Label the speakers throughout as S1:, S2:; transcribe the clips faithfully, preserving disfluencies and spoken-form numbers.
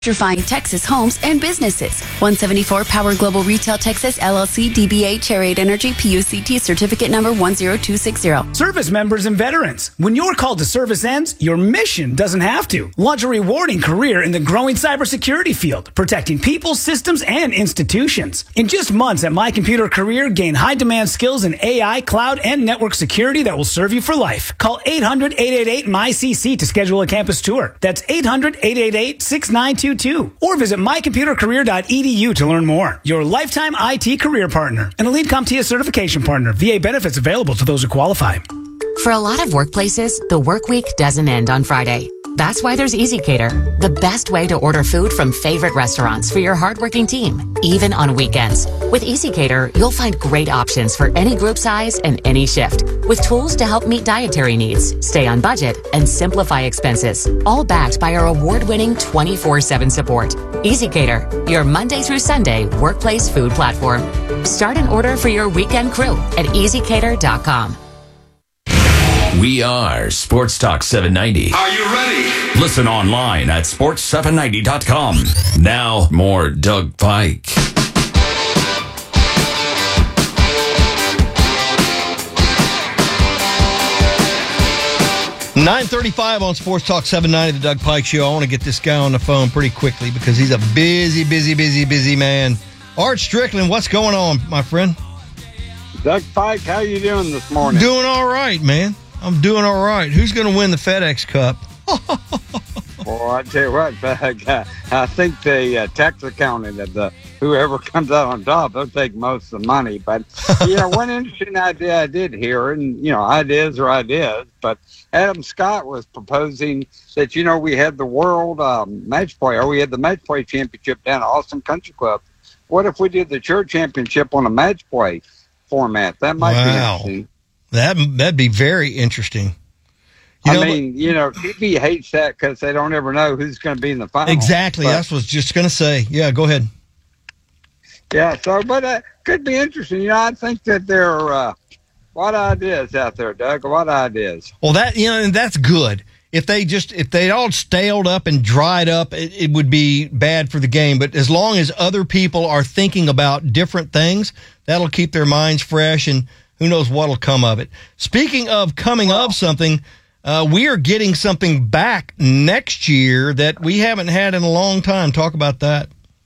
S1: Electrifying Texas homes and businesses. one seventy-four Power Global Retail Texas, L L C, D B A, Chariot Energy, P U C T, certificate number one zero two six zero.
S2: Service members and veterans. When your call to service ends, your mission doesn't have to. Launch a rewarding career in the growing cybersecurity field, protecting people, systems, and institutions. In just months at My Computer Career, gain high-demand skills in A I, cloud, and network security that will serve you for life. Call eight hundred, eight eight eight, M Y C C to schedule a campus tour. That's eight hundred, eight eight eight, six nine two two. Or visit my computer career dot e d u to learn more. Your lifetime I T career partner. An Elite CompTIA certification partner. V A benefits available to those who qualify.
S3: For a lot of workplaces, the work week doesn't end on Friday. That's why there's EasyCater, the best way to order food from favorite restaurants for your hardworking team, even on weekends. With EasyCater, you'll find great options for any group size and any shift, with tools to help meet dietary needs, stay on budget, and simplify expenses, all backed by our award-winning twenty-four seven support. EasyCater, your Monday through Sunday workplace food platform. Start an order for your weekend crew at easy cater dot com.
S4: We are Sports Talk seven ninety.
S5: Are you ready?
S4: Listen online at sports seven ninety dot com. Now, more Doug Pike.
S6: nine thirty-five on Sports Talk seven ninety, the Doug Pike Show. I want to get this guy on the phone pretty quickly because he's a busy, busy, busy, busy man. Art Strickland, what's going on, my friend?
S7: Doug Pike, how you doing this morning?
S6: Doing all right, man. I'm doing all right. Who's going to win the FedEx Cup?
S7: Well, I tell you what, Doug, I, I think the uh, tax accountant of the whoever comes out on top, they'll take most of the money. But you know, one interesting idea I did hear, and you know, ideas are ideas. But Adam Scott was proposing that you know we had the World um, Match Play, or we had the Match Play Championship down at Austin Country Club. What if we did the Church Championship on a Match Play format? That might
S6: wow.
S7: be interesting.
S6: That, that'd be very interesting. You
S7: I
S6: know,
S7: mean, you know, T V hates that because they don't ever know who's going to be in the final.
S6: Exactly.
S7: But,
S6: that's what I was just going to say. Yeah, go ahead.
S7: Yeah, so, but it uh, could be interesting. You know, I think that there are uh, a lot of ideas out there, Doug, a lot of ideas.
S6: Well, that, you know, and that's good. If they just, if they all staled up and dried up, it, it would be bad for the game. But as long as other people are thinking about different things, that'll keep their minds fresh, and who knows what'll come of it. Speaking of coming wow. of something, uh, we are getting something back next year that we haven't had in a long time. Talk about that.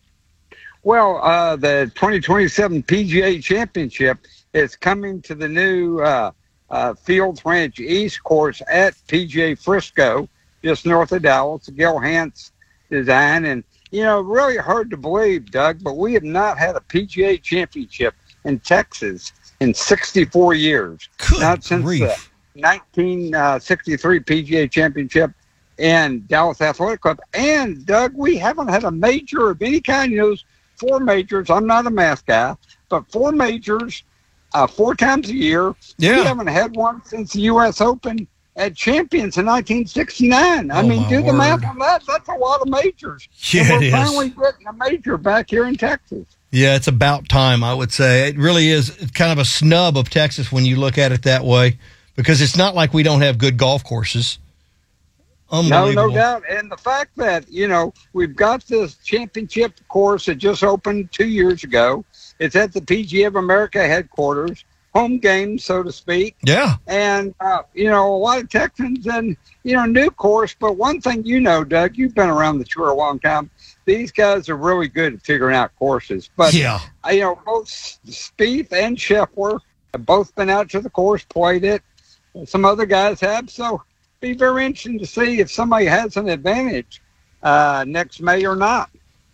S7: Well, uh, the twenty twenty-seven P G A Championship is coming to the new uh, uh, Fields Ranch East course at P G A Frisco, just north of Dallas, Gil Hanse design. And, you know, really hard to believe, Doug, but we have not had a P G A Championship in Texas in sixty-four years.
S6: Good
S7: Not since
S6: grief.
S7: the nineteen sixty-three P G A Championship and Dallas Athletic Club. And, Doug, we haven't had a major of any kind. You know, four majors. I'm not a math guy, but four majors uh, four times a year.
S6: Yeah.
S7: We haven't had one since the U S Open at Champions in nineteen sixty-nine. I
S6: Oh,
S7: mean,
S6: my
S7: do the
S6: word.
S7: math on that. That's a lot of majors.
S6: Yeah,
S7: and we're
S6: it is.
S7: finally getting a major back here in Texas.
S6: Yeah, it's about time, I would say. It really is kind of a snub of Texas when you look at it that way, because it's not like we don't have good golf courses.
S7: No,
S6: Unbelievable.
S7: no doubt. And the fact that, you know, we've got this championship course that just opened two years ago. It's at the P G A of America headquarters, home game, so to speak.
S6: Yeah.
S7: And, uh, you know, a lot of Texans and, you know, new course. But one thing you know, Doug, you've been around the tour a long time. These guys are really good at figuring out courses. But,
S6: Yeah.
S7: uh, you know, both Spieth and Scheffler have both been out to the course, played it. Some other guys have. So be very interesting to see if somebody has an advantage uh, next May or not.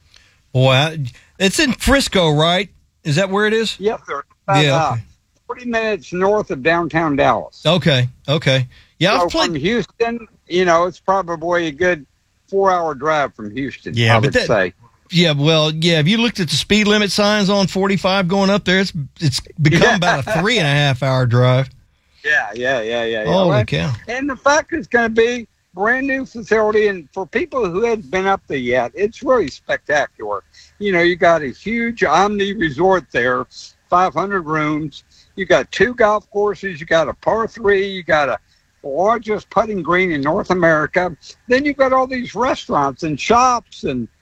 S6: Boy, I- it's in Frisco, right? Is that where it is?
S7: Yes, sir. About,
S6: Yeah,
S7: uh,
S6: okay.
S7: forty minutes north of downtown Dallas.
S6: Okay, okay. Yeah,
S7: So
S6: I've played.
S7: from Houston, you know, it's probably a good four-hour drive from Houston,
S6: Yeah,
S7: I
S6: but
S7: would
S6: that-
S7: say.
S6: Yeah, well, yeah. If you looked at the speed limit signs on forty-five going up there, it's it's become
S7: Yeah.
S6: about a three and a half hour drive.
S7: Yeah, yeah, yeah, yeah. yeah.
S6: Holy
S7: Well,
S6: cow!
S7: And the fact it's going to be brand new facility, and for people who haven't been up there yet, it's really spectacular. You know, you got a huge Omni resort there, five hundred rooms. You got two golf courses. You got a par three. You got a largest putting green in North America. Then you've got all these restaurants and shops and